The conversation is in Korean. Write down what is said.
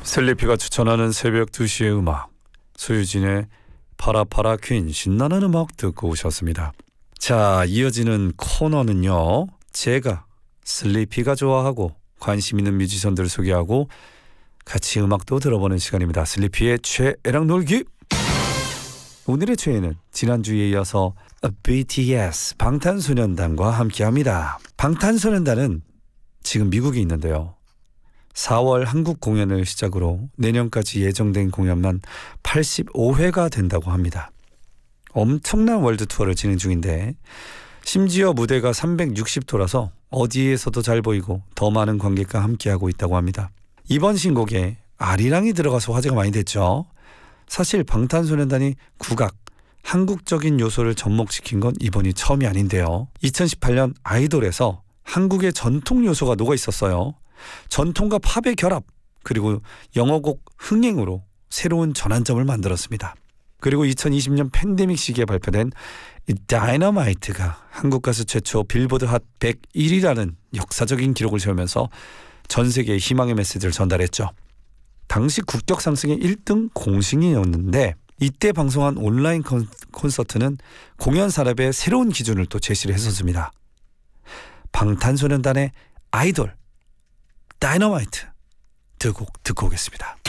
슬리피가 추천하는 새벽 2시의 음악, 소유진의 파라파라 퀸 신나는 음악 듣고 오셨습니다. 자, 이어지는 코너는요, 제가 슬리피가 좋아하고 관심 있는 뮤지션들을 소개하고 같이 음악도 들어보는 시간입니다. 슬리피의 최애랑 놀기. 오늘의 최애는 지난주에 이어서 BTS 방탄소년단과 함께합니다. 방탄소년단은 지금 미국에 있는데요, 4월 한국 공연을 시작으로 내년까지 예정된 공연만 85회가 된다고 합니다. 엄청난 월드 투어를 진행 중인데, 심지어 무대가 360도라서 어디에서도 잘 보이고 더 많은 관객과 함께하고 있다고 합니다. 이번 신곡에 아리랑이 들어가서 화제가 많이 됐죠. 사실 방탄소년단이 국악, 한국적인 요소를 접목시킨 건 이번이 처음이 아닌데요. 2018년 아이돌에서 한국의 전통 요소가 녹아 있었어요. 전통과 팝의 결합, 그리고 영어곡 흥행으로 새로운 전환점을 만들었습니다. 그리고 2020년 팬데믹 시기에 발표된 다이너마이트가 한국 가수 최초 빌보드 핫 101이라는 역사적인 기록을 세우면서 전 세계에 희망의 메시지를 전달했죠. 당시 국격 상승의 1등 공신이었는데, 이때 방송한 온라인 콘서트는 공연 산업의 새로운 기준을 또 제시를 했었습니다. 방탄소년단의 아이돌 다이너마이트 두 곡 듣고 오겠습니다.